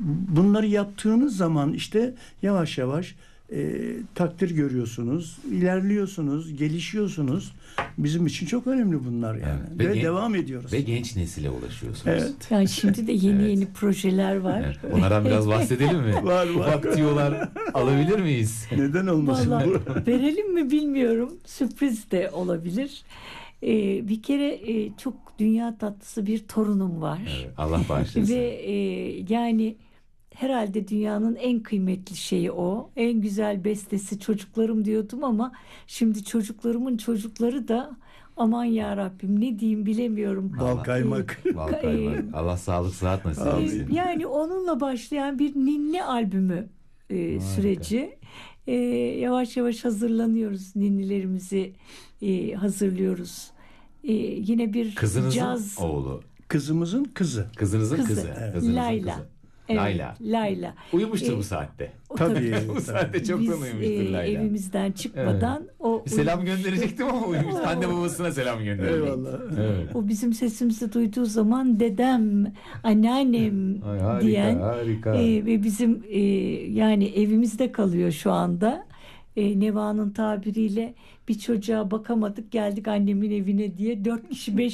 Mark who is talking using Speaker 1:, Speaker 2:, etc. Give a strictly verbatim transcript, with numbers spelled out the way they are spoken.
Speaker 1: bunları yaptığınız zaman işte yavaş yavaş e, takdir görüyorsunuz, ilerliyorsunuz, gelişiyorsunuz. Bizim için çok önemli bunlar yani.
Speaker 2: Evet.
Speaker 1: Ve,
Speaker 2: Ve gen-
Speaker 1: devam ediyoruz.
Speaker 2: Ve genç nesile ulaşıyorsunuz.
Speaker 1: Evet.
Speaker 3: Yani şimdi de yeni
Speaker 2: Evet.
Speaker 3: yeni projeler var.
Speaker 2: Evet. Onlardan biraz bahsedelim mi?
Speaker 1: Var, var.
Speaker 2: Ufak tüyolar alabilir miyiz?
Speaker 1: Neden olmasın
Speaker 3: Vallahi
Speaker 1: bu?
Speaker 3: verelim mi bilmiyorum. Sürpriz de olabilir. Ee, bir kere e, çok dünya tatlısı bir torunum var.
Speaker 2: Evet, Allah bağışlasın.
Speaker 3: Ve e, yani herhalde dünyanın en kıymetli şeyi o. En güzel bestesi çocuklarım diyordum ama şimdi çocuklarımın çocukları da aman ya Rabbim ne diyeyim bilemiyorum.
Speaker 1: Bal kaymak.
Speaker 2: Bal kaymak. Allah sağlık sıhhat nasip
Speaker 3: Ee,
Speaker 2: etsin.
Speaker 3: Yani onunla başlayan bir ninni albümü e, süreci. E, yavaş yavaş hazırlanıyoruz. Ninnilerimizi e, hazırlıyoruz. E, yine bir
Speaker 2: Kızınızın
Speaker 3: caz
Speaker 2: oğlu.
Speaker 1: Kızımızın kızı.
Speaker 2: Kızınızın
Speaker 3: kızı,
Speaker 2: kızı. Kızınızın
Speaker 3: Layla.
Speaker 2: kızı.
Speaker 3: Evet,
Speaker 2: Layla.
Speaker 3: Layla.
Speaker 2: Uyumuştur
Speaker 3: Ee,
Speaker 2: bu saatte.
Speaker 3: O
Speaker 1: Tabii.
Speaker 2: Bu saatte çoktan
Speaker 3: Biz
Speaker 2: uyumuştur
Speaker 3: e,
Speaker 2: Layla.
Speaker 3: evimizden çıkmadan o
Speaker 2: Selam
Speaker 3: uyumuştu.
Speaker 2: gönderecektim ama uyumuş. Anne babasına selam gönderecektim.
Speaker 1: Eyvallah.
Speaker 2: Evet.
Speaker 3: O bizim sesimizi duyduğu zaman dedem, anneannem
Speaker 2: Ay, harika,
Speaker 3: diyen
Speaker 2: harika.
Speaker 3: e, ve bizim e, yani evimizde kalıyor şu anda. E, Neva'nın tabiriyle bir çocuğa bakamadık geldik annemin evine diye dört kişi beş